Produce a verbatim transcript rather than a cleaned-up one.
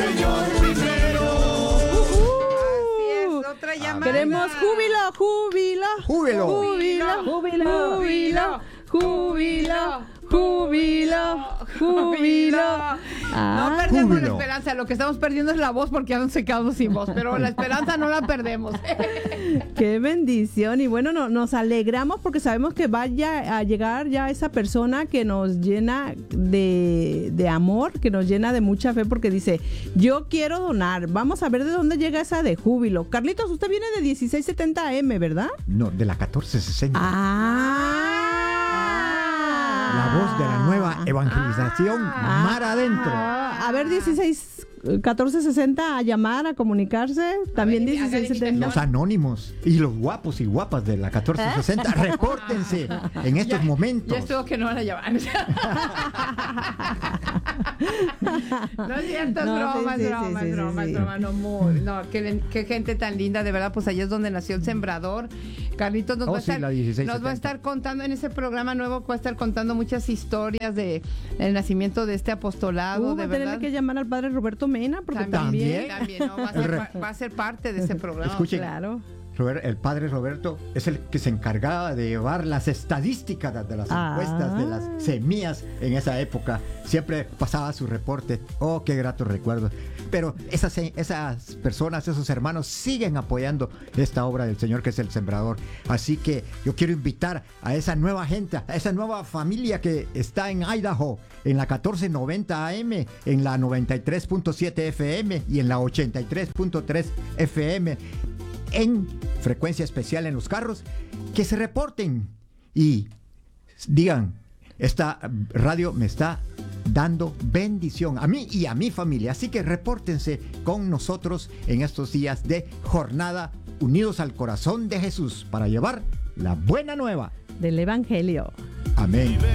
señor primero. Así es, otra llamada. Queremos júbilo, júbilo. Júbilo. Júbilo, júbilo, júbilo, júbilo, júbilo. No Ah, perdemos Júbilo. la esperanza, lo que estamos perdiendo es la voz porque ya nos quedamos sin voz, pero la esperanza no la perdemos. qué bendición. Y bueno, no, nos alegramos porque sabemos que vaya a llegar ya esa persona que nos llena de, de amor, que nos llena de mucha fe, porque dice, yo quiero donar. Vamos a ver de dónde llega esa de júbilo. Carlitos, usted viene de dieciséis setenta A M, ¿verdad? No, de la catorce sesenta. Ah. La voz de la nueva evangelización mar adentro. Ah, a ver, dieciséis, catorce sesenta a llamar, a comunicarse. También ver, dieciséis haga la setenta. Los anónimos y los guapos y guapas de la catorce sesenta, repórtense en estos momentos. Ya estuvo que no van a llamar. No es cierto, es No, broma, sí, es sí, broma, sí, es sí, broma, sí. es broma, no, muy, no, qué, qué gente tan linda, de verdad, pues allá es donde nació el sembrador. Carlitos nos, Oh, va, a sí, estar, la dieciséis nos va a setenta. estar contando en ese programa nuevo, va a estar contando muchas historias de el nacimiento de este apostolado, Uh, va de a tener verdad. que llamar al padre Roberto Mena, porque También, también. también, no, va, a ser, pa- va a ser parte de ese programa. Escuchen. Claro. Robert- El padre Roberto es el que se encargaba de llevar las estadísticas de las Ah. encuestas de las semillas en esa época. Siempre pasaba su reporte. Oh, qué gratos recuerdos. Pero esas, esas personas, esos hermanos siguen apoyando esta obra del Señor que es el Sembrador. Así que yo quiero invitar a esa nueva gente, a esa nueva familia que está en Idaho, en la catorce noventa A M, en la noventa y tres punto siete F M y en la ochenta y tres punto tres F M. En frecuencia especial en los carros, que se reporten y digan, esta radio me está dando bendición a mí y a mi familia. Así que repórtense con nosotros en estos días de jornada unidos al corazón de Jesús para llevar la buena nueva. Del Evangelio. Amén.